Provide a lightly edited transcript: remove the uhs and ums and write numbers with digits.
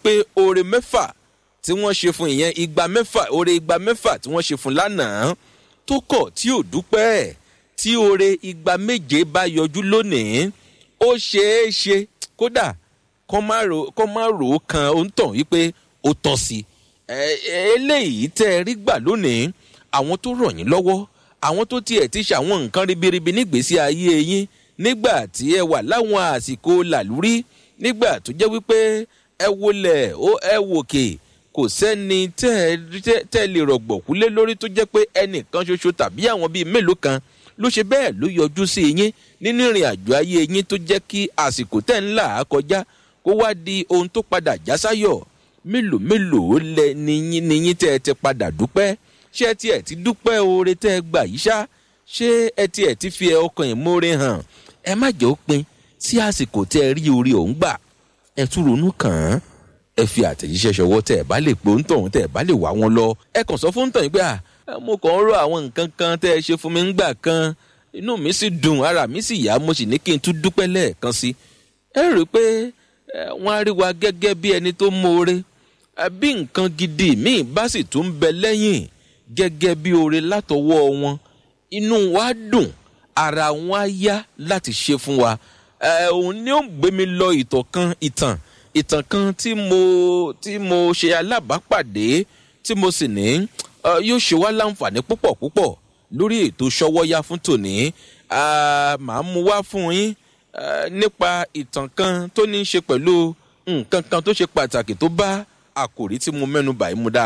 pé oore mẹ́fà tí wọ́n ṣe fún ìyẹn igba mẹ́fà oore igba mẹ́fà tí wọ́n ṣe fún lánàá tó kọ̀ tí ò dúpẹ́ tí oore igba méje bá yọjú lónìí ó ṣeé ṣe kódà kó má rò ó kan òǹtàn wípé ó tọ́ sí eléyìí tẹ́ ẹ rí gbà lónìí àwọn tó ràn yín lọ́wọ́ àwọn tó tiẹ̀ ti ṣàwọn nǹkan ribiribi nígbésí ayé yín nígbà tí ẹ wà láwọn àsìkò làlúrí nígbà tó jẹ́ wípé ẹ wọlẹ̀ ẹ wòkè kò sẹ́ni tẹ́ lè rọ̀gbọ̀kú lé lórí tó jẹ́ pé ẹnìkan ṣoṣo tàbí àwọn bíi mélòó kan ló ṣe bẹ́ẹ̀ ló yọjú sí yín nínú ìrìn àjò ayé yín tó jẹ́ kí àsìkò tẹ́ ń là á kọjá kó wá di ohun tó padà já sáyọ̀ mélòó lẹ níyín tẹ́ ẹ ti padà dúpẹ́ ṣé ẹ tiẹ̀ ti dúpẹ́ oore tẹ́ ẹ gbà yìí ṣá ṣé ẹ tiẹ̀ ti fi ọkàn ìmoore hàn ẹ má jẹ́ ó pin sí àsìkò tẹ́ ẹ rí orí òun gbà ẹ tún ronú kàn án ẹ fi àtẹ̀jíṣẹ́ ṣọwọ́ tẹ́ ẹ bá lè pé òǹtọ̀hún tẹ́ ẹ bá lè wá wọn lọ ẹ kàn sọ fún òǹtọ̀hún pé mo kàn ń rò àwọn nǹkan kan tẹ́ ẹ ṣe fún mi ńgbà kan inú mi sì dùn ara mi sì yá mo sì ní kí n tún dúpẹ́ lẹ́ẹ̀kan sí ẹ rí i pé wọ́n á rí wa gẹ́gẹ́ bí ẹni tó mọ̀ọ́re bí nǹkan gidi míì bá sì tún bẹ lẹ́yìn gẹ́gẹ́ bí oore látọwọ́ wọn inú wa dùn ara wọn á yá láti ṣe fún wa òun ni ó ń gbé mi lọ ìtàn kan tí mo ṣe alábàápàdé tí mo sì ní yóò ṣe wá láǹfààní púpọ̀ lórí ètò Ṣọ́wọ́yá fún tòní màá mú wá fún yín nípa ìtàn kan tó ní í ṣe pẹ̀lú nǹkan kan tó ṣe pàtàkì tó bá àkòrí tí mo mẹ́nu bàí mu dáa.